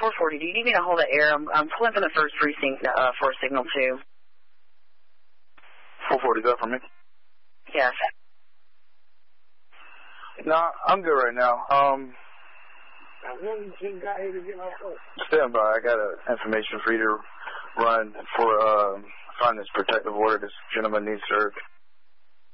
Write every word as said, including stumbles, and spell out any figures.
four forty, do you need me to hold the air? I'm, I'm pulling from the first precinct uh, for signal two. four forty, is that for me? Yes. No, I'm good right now. Um, stand by. I got uh, information for you to run for uh, find this protective order this gentleman needs served.